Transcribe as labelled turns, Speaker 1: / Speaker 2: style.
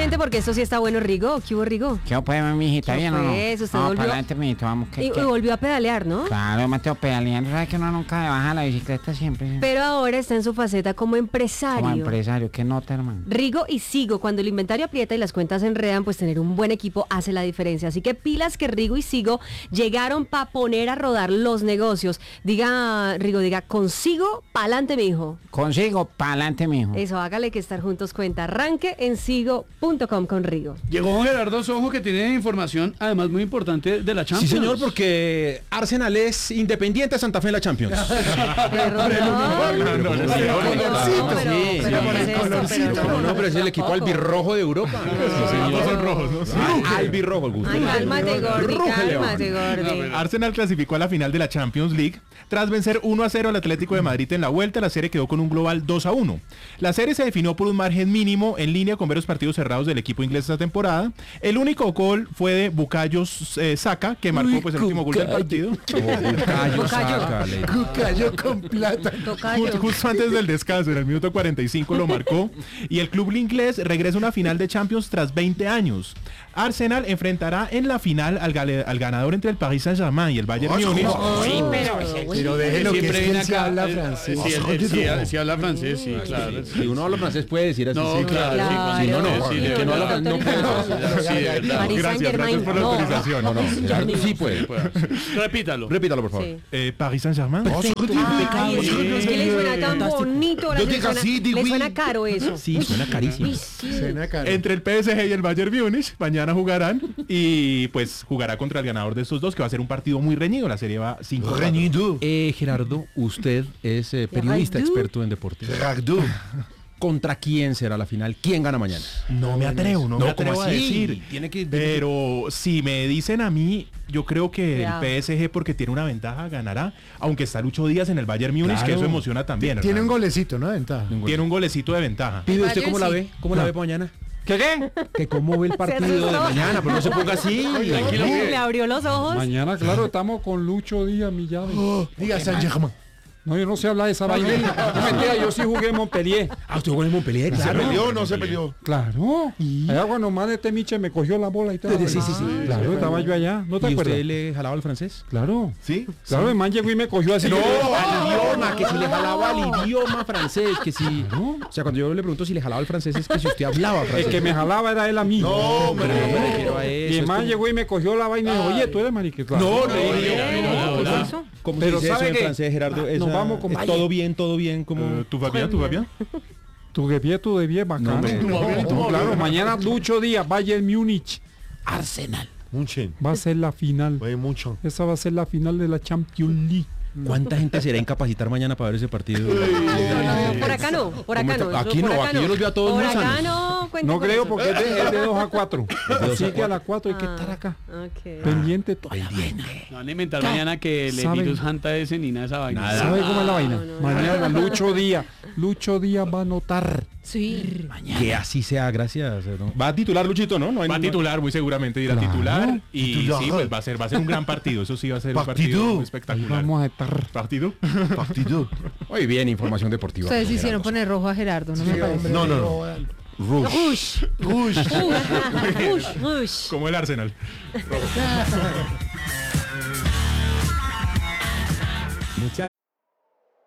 Speaker 1: cuente porque esto sí está bueno, Rigo. ¿Qué hubo, Rigo?
Speaker 2: ¿Qué pues, mijita? ¿Bien o no?
Speaker 1: Pues, usted
Speaker 2: Vamos
Speaker 1: volvió-
Speaker 2: para adelante, mijito, vamos.
Speaker 1: Y volvió a pedalear, ¿no?
Speaker 2: Claro, Mateo, pedaleando, sabes que uno nunca le baja la bicicleta siempre.
Speaker 1: Pero ahora está en su faceta como empresario.
Speaker 2: Como empresario, ¿qué nota, hermano?
Speaker 1: Rigo y Sigo, cuando el inventario aprieta y las cuentas se enredan, pues tener un buen equipo hace la diferencia. Así que pilas que Rigo y Sigo llegaron para poner a rodar los negocios. Diga, Rigo, diga, consigo, pa'lante, mijo.
Speaker 2: Consigo, pa'lante, mijo.
Speaker 1: Eso, hágale que estar juntos cuenta. Arranque en sigo.com con Rigo.
Speaker 3: Llegó don Gerardo Sojo, que tiene información, además muy importante, de la
Speaker 4: Sí,
Speaker 3: Champions.
Speaker 4: señor, porque Arsenal es Independiente Santa Fe en la Champions. No, pero es el equipo albirrojo de Europa.
Speaker 5: Ambos son rojos, ¿no? Sí.
Speaker 4: Albirrojo, el gusto.
Speaker 1: Ay, cálmate, Gordi,
Speaker 4: Ruge León.
Speaker 1: cálmate, Gordi.
Speaker 5: Arsenal clasificó a la final de la Champions League tras vencer 1-0 al Atlético de Madrid en la vuelta. La serie quedó con un global 2-1. La serie se definió por un margen mínimo en línea con varios partidos cerrados del equipo inglés esta temporada. El único gol fue de Bukayo Saka, que marcó pues el último gol del partido.
Speaker 6: Cucayo con plata.
Speaker 5: Justo antes del descanso, en el minuto 45 lo marcó. Y el club inglés regresa a una final de Champions tras 20 años. Arsenal enfrentará en la final al ganador entre el Paris Saint-Germain y el Bayern Múnich.
Speaker 6: Pero déjenlo que
Speaker 3: Siempre
Speaker 6: es
Speaker 3: viene
Speaker 6: que se
Speaker 3: acá.
Speaker 6: habla francés.
Speaker 3: Sí, habla francés, sí, claro.
Speaker 4: Si uno habla francés puede decir así.
Speaker 3: No,
Speaker 4: sí,
Speaker 3: claro.
Speaker 1: Claro.
Speaker 3: Sí,
Speaker 4: no,
Speaker 3: sí,
Speaker 4: el
Speaker 3: de
Speaker 4: que no
Speaker 3: verdad.
Speaker 4: habla no puede.
Speaker 3: Sí, de verdad.
Speaker 1: Paris
Speaker 5: Gracias
Speaker 1: Saint-Germain,
Speaker 5: por la
Speaker 1: no.
Speaker 5: autorización.
Speaker 4: No, sí puede.
Speaker 3: Repítalo.
Speaker 4: Repítalo, por favor.
Speaker 1: Sí.
Speaker 5: Paris Saint-Germain.
Speaker 1: Ay, es que le suena tan bonito.
Speaker 6: No
Speaker 1: Le
Speaker 6: digas
Speaker 1: suena,
Speaker 6: así, di
Speaker 1: le
Speaker 6: oui.
Speaker 1: suena caro eso.
Speaker 4: Sí, suena carísimo.
Speaker 6: Suena caro.
Speaker 5: Entre el PSG y el Bayern Múnich, mañana jugarán y pues jugará contra el ganador de estos dos, que va a ser un partido muy reñido. La serie va 5
Speaker 6: Reñido.
Speaker 4: Gerardo, usted es periodista
Speaker 1: Ragdu.
Speaker 4: experto en deportes.
Speaker 6: Ragdu.
Speaker 4: ¿Contra quién será la final? ¿Quién gana mañana?
Speaker 5: No me atrevo, no me
Speaker 4: ¿cómo
Speaker 5: atrevo a
Speaker 4: así?
Speaker 5: decir.
Speaker 4: Tiene que...
Speaker 5: Pero si me dicen a mí, yo creo que
Speaker 1: Cuidado.
Speaker 5: el PSG, porque tiene una ventaja, ganará. Aunque está Lucho Díaz en el Bayern Múnich,
Speaker 4: Claro.
Speaker 5: que eso emociona también.
Speaker 6: Tiene un
Speaker 5: hermano.
Speaker 6: golecito, ¿no? De ventaja.
Speaker 5: Tiene un golecito de ventaja.
Speaker 4: Pide, ¿usted
Speaker 1: Bayern
Speaker 4: cómo la
Speaker 1: sí.
Speaker 4: ve? ¿Cómo la ve para mañana?
Speaker 5: ¿Qué?
Speaker 4: Que cómo ve el partido de
Speaker 1: asustó.
Speaker 4: mañana, pero no se ponga así.
Speaker 3: Tranquilo.
Speaker 1: Le abrió los ojos.
Speaker 7: Mañana, claro, estamos con Lucho Díaz, mi llave.
Speaker 6: Diga Saint-Germain.
Speaker 7: No, yo no sé hablar de esa vaina. No, mentira, yo sí jugué en Montpellier.
Speaker 4: Ah, usted jugó en Montpellier,
Speaker 6: ¿Se
Speaker 4: claro.
Speaker 6: peleó o no se peleó?
Speaker 7: Claro. Allá cuando más de este Miche me cogió la bola y todo.
Speaker 4: Sí, sí, sí.
Speaker 7: Claro, estaba yo allá. ¿No te
Speaker 4: ¿Y
Speaker 7: acuerdas?
Speaker 4: usted le jalaba el francés?
Speaker 7: Claro.
Speaker 5: ¿Sí?
Speaker 7: Claro, el man llegó y me cogió así.
Speaker 4: No, al idioma, que si le jalaba al idioma francés, que si... O sea, cuando yo le pregunto si le jalaba el francés es que si usted hablaba
Speaker 7: El
Speaker 4: francés.
Speaker 7: que me jalaba era él a mí.
Speaker 6: No, hombre.
Speaker 4: No me refiero a
Speaker 7: Y
Speaker 4: eso.
Speaker 7: el
Speaker 4: es
Speaker 7: man
Speaker 4: como-
Speaker 7: llegó y me cogió la vaina y me dijo, oye, tú eres mariquita.
Speaker 4: No, ¿Cómo
Speaker 7: Pero
Speaker 4: se dice eso
Speaker 7: ¿sabe
Speaker 4: en
Speaker 7: qué?
Speaker 4: francés, Gerardo?
Speaker 7: Nos
Speaker 4: Esa-
Speaker 7: vamos con-
Speaker 4: es todo bien, como...
Speaker 5: ¿Tú vas bien? ¿Tú vas bien?
Speaker 7: Tu de bien, bacano.
Speaker 4: hombre.
Speaker 7: Claro, mañana Lucho Díaz, Bayern Múnich. Arsenal.
Speaker 6: Mucho.
Speaker 7: Va a ser la final.
Speaker 6: Oye, mucho.
Speaker 7: Esa va a ser la final de la Champions League.
Speaker 4: ¿Cuánta gente será incapacitar mañana para ver ese partido?
Speaker 1: Por acá no, por acá no.
Speaker 4: Aquí no,
Speaker 1: por acá
Speaker 4: aquí yo los veo a todos
Speaker 1: Por
Speaker 4: muy
Speaker 1: acá
Speaker 4: sanos.
Speaker 1: no, cuente
Speaker 7: No
Speaker 1: con
Speaker 7: creo
Speaker 1: eso.
Speaker 7: porque es de 2 a 4.
Speaker 4: de 2 a
Speaker 7: Así que a
Speaker 4: 4.
Speaker 7: las 4 hay que estar acá.
Speaker 1: Ok.
Speaker 7: Pendiente toda la vaina.
Speaker 3: No van a inventar mañana que el
Speaker 7: ¿Saben?
Speaker 3: virus Hanta ese ni nada de esa vaina.
Speaker 4: Nada.
Speaker 7: ¿Sabe cómo es la vaina?
Speaker 1: no.
Speaker 7: Mañana Lucho Díaz va a anotar.
Speaker 1: Sí.
Speaker 4: Que así sea, gracias. ¿no? Va a titular Luchito, ¿no? No hay
Speaker 5: Va a
Speaker 4: ningún-
Speaker 5: titular, muy seguramente irá a
Speaker 7: Claro.
Speaker 5: titular. Y
Speaker 6: Titular.
Speaker 5: sí, pues va a ser un gran partido. Eso sí va a ser un partido
Speaker 6: Partido.
Speaker 5: muy
Speaker 7: Ahí
Speaker 5: espectacular.
Speaker 7: vamos a estar.
Speaker 5: ¿Partido?
Speaker 6: Partido.
Speaker 4: Muy bien, información deportiva.
Speaker 8: Ustedes hicieron poner rojo a Gerardo, no me parece.
Speaker 6: No, no, no.
Speaker 1: Rush.
Speaker 6: Rush.
Speaker 1: Rush. Rush.
Speaker 5: Como el Arsenal.